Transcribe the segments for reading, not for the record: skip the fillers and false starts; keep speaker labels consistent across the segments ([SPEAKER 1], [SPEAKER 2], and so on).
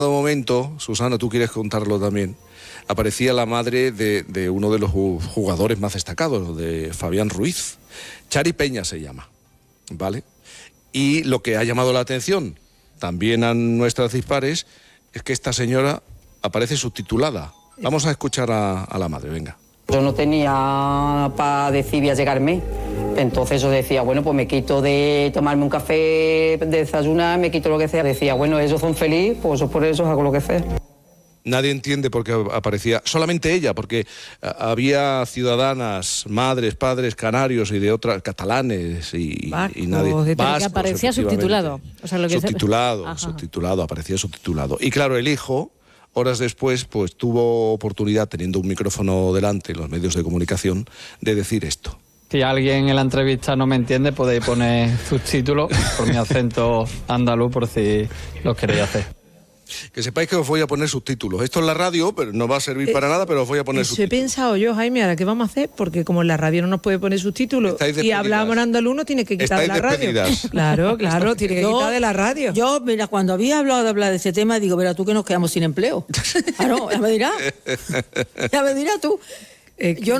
[SPEAKER 1] momento, Susana, tú quieres contarlo también, aparecía la madre de uno de los jugadores más destacados, de Fabián Ruiz. Chari Peña se llama, ¿vale? Y lo que ha llamado la atención también a nuestras dispares es que esta señora aparece subtitulada. Vamos a escuchar a la madre, venga.
[SPEAKER 2] Yo no tenía para decir voy a llegarme. Entonces yo decía, bueno, pues me quito de tomarme un café, de desayunar, me quito lo que sea. Decía, bueno, ellos son felices, pues yo por eso hago lo que sea.
[SPEAKER 1] Nadie entiende por qué aparecía, solamente ella, porque había ciudadanas, madres, padres canarios y de otras, catalanes y nadie.
[SPEAKER 3] Vascos, que aparecía subtitulado. O sea,
[SPEAKER 1] subtitulado, aparecía subtitulado. Y claro, el hijo, horas después, pues tuvo oportunidad, teniendo un micrófono delante en los medios de comunicación, de decir esto.
[SPEAKER 4] Si alguien en la entrevista no me entiende, podéis poner subtítulos por mi acento andaluz, por si lo queréis hacer.
[SPEAKER 1] Que sepáis que os voy a poner subtítulos. Esto es la radio, pero no va a servir para nada, pero os voy a poner subtítulos.
[SPEAKER 5] He pensado yo, Jaime, ¿ahora qué vamos a hacer? Porque como en la radio no nos puede poner subtítulos y hablamos en andaluz, no tiene que quitar de la radio. Claro, tiene que quitar de la radio.
[SPEAKER 6] Yo, mira, cuando había hablado de hablar de ese tema, digo, verá tú que nos quedamos sin empleo. Claro, ya me dirás. Ya me dirás tú. Yo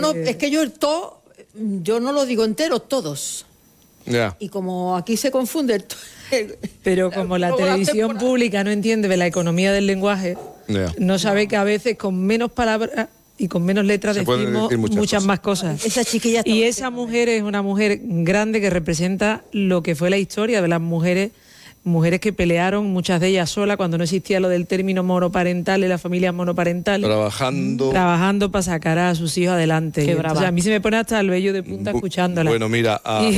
[SPEAKER 6] no lo digo entero, todos.
[SPEAKER 1] Yeah.
[SPEAKER 6] Y como aquí se confunde
[SPEAKER 5] pero como la televisión pública no entiende de la economía del lenguaje, no sabe que a veces con menos palabras y con menos letras decimos muchas más cosas.
[SPEAKER 6] Esa chiquilla
[SPEAKER 5] y esa mujer es una mujer grande que representa lo que fue la historia de las mujeres que pelearon, muchas de ellas solas, cuando no existía lo del término monoparental, de las familias monoparentales. Trabajando para sacar a sus hijos adelante. Entonces, a mí se me pone hasta el vello de punta escuchándola.
[SPEAKER 1] Bueno, mira...
[SPEAKER 5] Y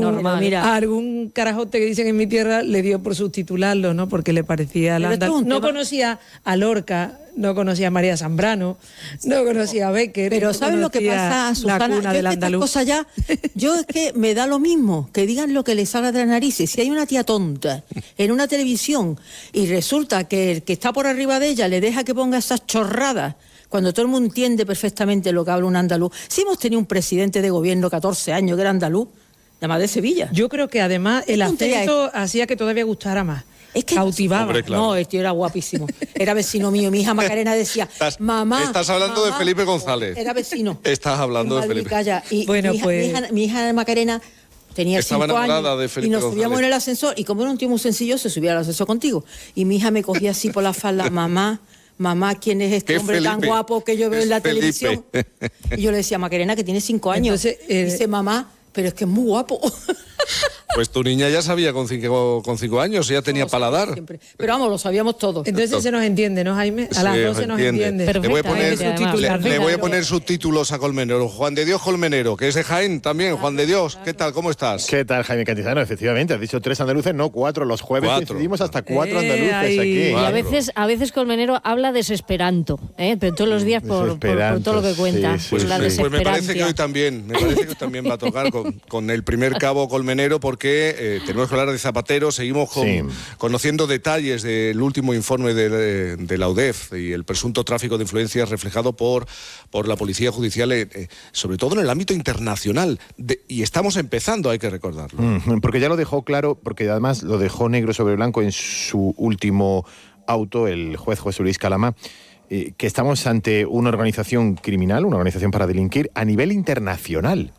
[SPEAKER 5] algún carajote que dicen en mi tierra le dio por subtitularlo, ¿no? Porque le parecía... No conocía a Lorca, no conocía a María Zambrano, no conocía a Becker.
[SPEAKER 6] Pero ¿sabes lo que pasa, Susana?
[SPEAKER 5] La cuna del andaluz.
[SPEAKER 6] Yo es que me da lo mismo, que digan lo que les salga de las narices. Si hay una tía tonta en una televisión y resulta que el que está por arriba de ella le deja que ponga esas chorradas, cuando todo el mundo entiende perfectamente lo que habla un andaluz. Si hemos tenido un presidente de gobierno 14 años que era andaluz, además de Sevilla.
[SPEAKER 5] Yo creo que además el acento hacía que todavía gustara más.
[SPEAKER 6] Es que
[SPEAKER 5] cautivaba.
[SPEAKER 1] Hombre, claro.
[SPEAKER 6] No, el tío era guapísimo. Era vecino mío. Mi hija Macarena decía, mamá...
[SPEAKER 1] Estás hablando de Felipe González.
[SPEAKER 6] Era vecino.
[SPEAKER 1] Estás hablando de Felipe.
[SPEAKER 6] Calla. Y
[SPEAKER 5] bueno,
[SPEAKER 6] mi hija Macarena tenía 5 años y nos subíamos en el ascensor. Y como era un tío muy sencillo, se subía al ascensor contigo. Y mi hija me cogía así por la falda, mamá, ¿quién es este hombre tan guapo que yo veo en la televisión? Y yo le decía, Macarena, que tiene 5 años. Entonces, dice, mamá, pero es que es muy guapo.
[SPEAKER 1] Pues tu niña ya sabía con 5 años, ya tenía paladar.
[SPEAKER 6] Siempre. Pero vamos, lo sabíamos todos.
[SPEAKER 5] Entonces se nos entiende, ¿no, Jaime? A las 12 nos entiende.
[SPEAKER 1] Le voy a poner subtítulos a Colmenero. Juan de Dios Colmenero, que es de Jaén también. Juan de Dios, ¿qué tal? ¿Cómo estás?
[SPEAKER 7] ¿Qué tal, Jaime Cantizano? Efectivamente, has dicho 3 andaluces, no 4. Los jueves decidimos hasta 4 andaluces aquí.
[SPEAKER 3] Y a veces Colmenero habla desesperanto, pero todos los días por todo lo que cuenta.
[SPEAKER 1] Pues me parece que hoy también va a tocar con el primer cabo colmenero, porque tenemos que hablar de Zapatero. Seguimos conociendo detalles del último informe de la UDEF y el presunto tráfico de influencias reflejado por la Policía Judicial, sobre todo en el ámbito internacional. Y estamos empezando, hay que recordarlo.
[SPEAKER 7] Porque ya lo dejó claro, porque además lo dejó negro sobre blanco en su último auto, el juez José Luis Calama, que estamos ante una organización criminal, una organización para delinquir a nivel internacional.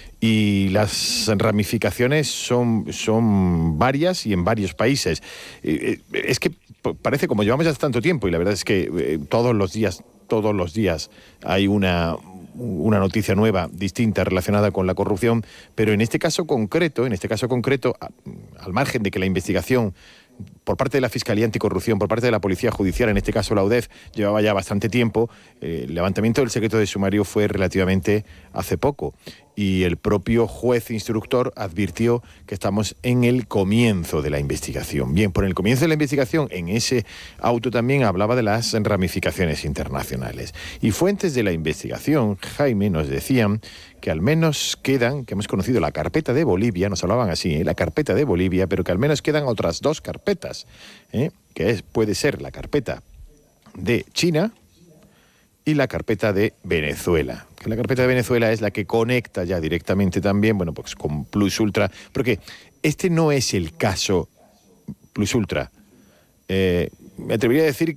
[SPEAKER 7] Y las ramificaciones son varias y en varios países. Es que parece, como llevamos ya tanto tiempo, y la verdad es que todos los días hay una noticia nueva, distinta, relacionada con la corrupción, pero en este caso concreto, al margen de que la investigación por parte de la Fiscalía Anticorrupción, por parte de la Policía Judicial, en este caso la UDEF, llevaba ya bastante tiempo. El levantamiento del secreto de sumario fue relativamente hace poco, y el propio juez instructor advirtió que estamos en el comienzo de la investigación. Bien, por el comienzo de la investigación, en ese auto también hablaba de las ramificaciones internacionales. Y fuentes de la investigación, Jaime, nos decían que al menos quedan, que hemos conocido la carpeta de Bolivia, nos hablaban así, la carpeta de Bolivia, pero que al menos quedan otras 2 carpetas, puede ser la carpeta de China y la carpeta de Venezuela. Que la carpeta de Venezuela es la que conecta ya directamente también, pues con Plus Ultra, porque este no es el caso Plus Ultra me atrevería a decir